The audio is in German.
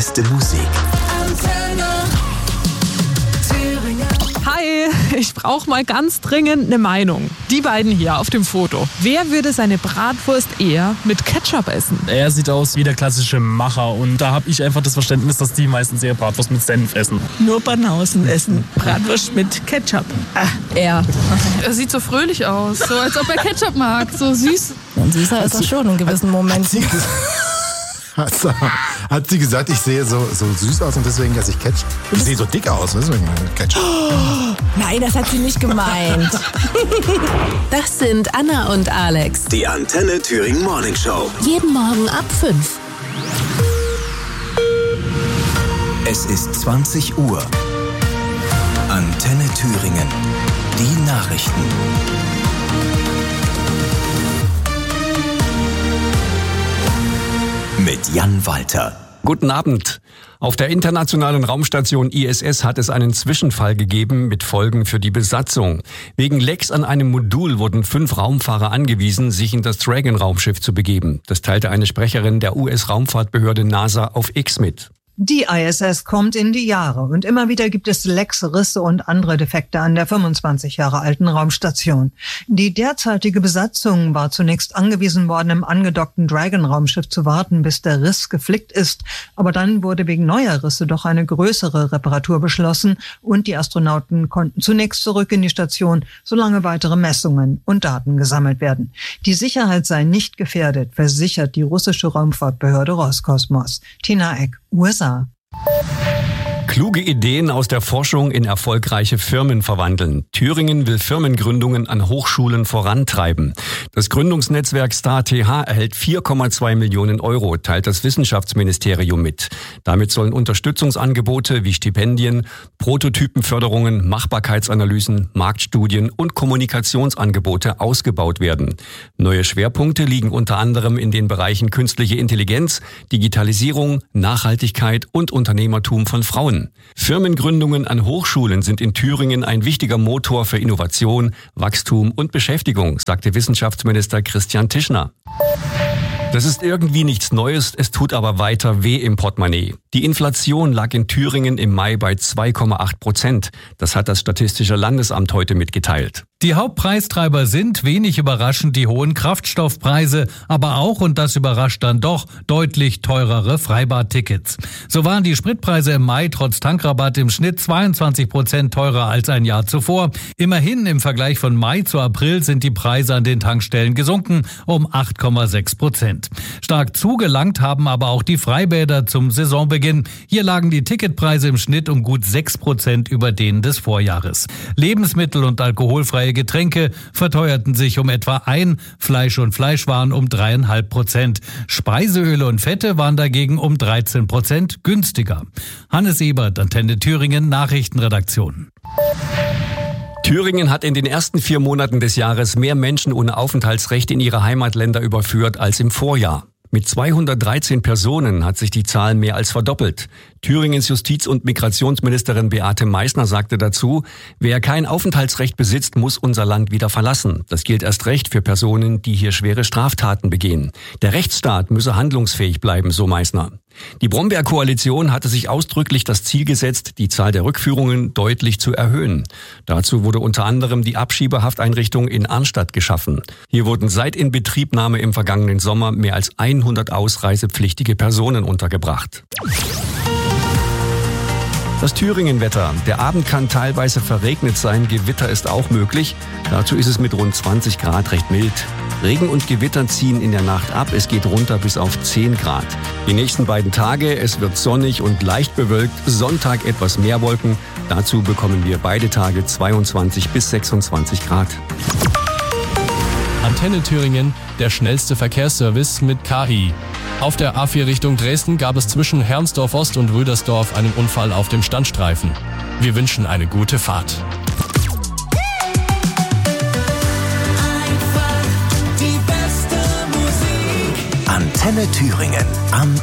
beste Musik. Hi, ich brauche mal ganz dringend eine Meinung. Die beiden hier auf dem Foto. Wer würde seine Bratwurst eher mit Ketchup essen? Er sieht aus wie der klassische Macher und da habe ich einfach das Verständnis, dass die meistens eher Bratwurst mit Senf essen. Nur Banausen essen Bratwurst mit Ketchup. Er. Er sieht so fröhlich aus, so als ob er Ketchup mag, so süß. Und süßer ist er schon in gewissen Momenten. Hat sie gesagt, ich sehe so süß aus und deswegen esse ich Ketchup? Ich sehe so dick aus, deswegen Ketchup. Nein, das hat sie nicht gemeint. Das sind Anna und Alex. Die Antenne Thüringen Morning Show. Jeden Morgen ab 5. Es ist 20 Uhr. Antenne Thüringen. Die Nachrichten. Mit Jan Walter. Guten Abend. Auf der internationalen Raumstation ISS hat es einen Zwischenfall gegeben mit Folgen für die Besatzung. Wegen Lecks an einem Modul wurden 5 Raumfahrer angewiesen, sich in das Dragon-Raumschiff zu begeben. Das teilte eine Sprecherin der US-Raumfahrtbehörde NASA auf X mit. Die ISS kommt in die Jahre und immer wieder gibt es Lecks, Risse und andere Defekte an der 25 Jahre alten Raumstation. Die derzeitige Besatzung war zunächst angewiesen worden, im angedockten Dragon-Raumschiff zu warten, bis der Riss geflickt ist. Aber dann wurde wegen neuer Risse doch eine größere Reparatur beschlossen und die Astronauten konnten zunächst zurück in die Station, solange weitere Messungen und Daten gesammelt werden. Die Sicherheit sei nicht gefährdet, versichert die russische Raumfahrtbehörde Roskosmos. Tina Eck, USA. Kluge Ideen aus der Forschung in erfolgreiche Firmen verwandeln. Thüringen will Firmengründungen an Hochschulen vorantreiben. Das Gründungsnetzwerk StarTH erhält 4,2 Millionen Euro, teilt das Wissenschaftsministerium mit. Damit sollen Unterstützungsangebote wie Stipendien, Prototypenförderungen, Machbarkeitsanalysen, Marktstudien und Kommunikationsangebote ausgebaut werden. Neue Schwerpunkte liegen unter anderem in den Bereichen künstliche Intelligenz, Digitalisierung, Nachhaltigkeit und Unternehmertum von Frauen. Firmengründungen an Hochschulen sind in Thüringen ein wichtiger Motor für Innovation, Wachstum und Beschäftigung, sagte Wissenschaftsminister Christian Tischner. Das ist irgendwie nichts Neues, es tut aber weiter weh im Portemonnaie. Die Inflation lag in Thüringen im Mai bei 2,8%. Das hat das Statistische Landesamt heute mitgeteilt. Die Hauptpreistreiber sind, wenig überraschend, die hohen Kraftstoffpreise, aber auch, und das überrascht dann doch, deutlich teurere Freibadtickets. So waren die Spritpreise im Mai trotz Tankrabatt im Schnitt 22% teurer als ein Jahr zuvor. Immerhin im Vergleich von Mai zu April sind die Preise an den Tankstellen gesunken um 8,6%. Stark zugelangt haben aber auch die Freibäder zum Saisonbeginn. Hier lagen die Ticketpreise im Schnitt um gut 6% über denen des Vorjahres. Lebensmittel und alkoholfreie Getränke verteuerten sich um etwa 1%, Fleisch und Fleischwaren um 3,5%. Speiseöle und Fette waren dagegen um 13% günstiger. Hannes Ebert, Antenne Thüringen, Nachrichtenredaktion. Thüringen hat in den ersten 4 Monaten des Jahres mehr Menschen ohne Aufenthaltsrecht in ihre Heimatländer überführt als im Vorjahr. Mit 213 Personen hat sich die Zahl mehr als verdoppelt. Thüringens Justiz- und Migrationsministerin Beate Meißner sagte dazu, wer kein Aufenthaltsrecht besitzt, muss unser Land wieder verlassen. Das gilt erst recht für Personen, die hier schwere Straftaten begehen. Der Rechtsstaat müsse handlungsfähig bleiben, so Meißner. Die Brombeer-Koalition hatte sich ausdrücklich das Ziel gesetzt, die Zahl der Rückführungen deutlich zu erhöhen. Dazu wurde unter anderem die Abschiebehafteinrichtung in Arnstadt geschaffen. Hier wurden seit Inbetriebnahme im vergangenen Sommer mehr als 100 ausreisepflichtige Personen untergebracht. Das Thüringen-Wetter. Der Abend kann teilweise verregnet sein, Gewitter ist auch möglich. Dazu ist es mit rund 20 Grad recht mild. Regen und Gewitter ziehen in der Nacht ab, es geht runter bis auf 10 Grad. Die nächsten beiden Tage, es wird sonnig und leicht bewölkt, Sonntag etwas mehr Wolken. Dazu bekommen wir beide Tage 22 bis 26 Grad. Antenne Thüringen, der schnellste Verkehrsservice mit KI. Auf der A4 Richtung Dresden gab es zwischen Herrnsdorf Ost und Rüdersdorf einen Unfall auf dem Standstreifen. Wir wünschen eine gute Fahrt. Antenne Thüringen am